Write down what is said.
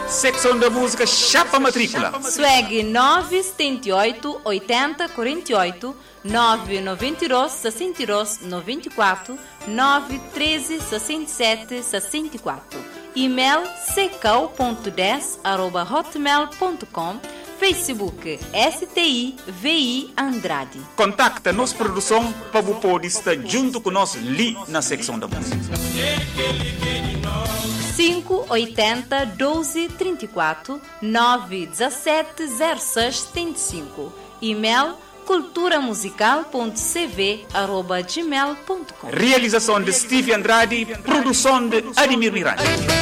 Secção da música Chapa Matrícula. Swag 978 80 48 992 62 94 913 67 64. E-mail secau.10@hotmail.com. Facebook STI-VI Andrade. Contacta nossa produção para você poder estar junto conosco ali na secção da música. 580 12 34 917 06 75. E-mail culturamusical.cv@gmail.com. Realização de Steve Andrade, produção de Ademir Miranda.